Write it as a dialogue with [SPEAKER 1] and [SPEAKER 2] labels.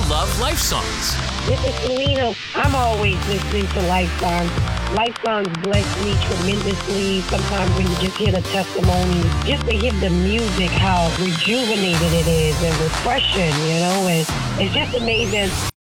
[SPEAKER 1] love Life Songs.
[SPEAKER 2] This is Selena. I'm always listening to Life Songs. Life Songs bless me tremendously. Sometimes when you just hear the testimony, just to hear the music, how rejuvenated it is and refreshing, and it's just amazing.